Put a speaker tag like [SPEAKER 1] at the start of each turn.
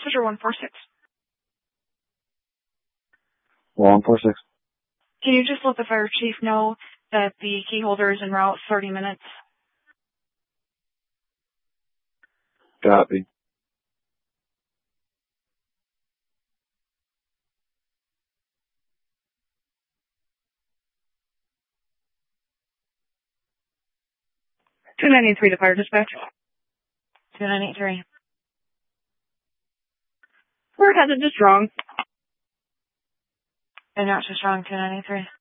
[SPEAKER 1] Switcher 146.
[SPEAKER 2] 146.
[SPEAKER 1] Can you just let the fire chief know that the key holder is en route 30 minutes?
[SPEAKER 2] Copy.
[SPEAKER 1] $293 to fire dispatch. 2983. Word has it just wrong. And not so strong, 2983.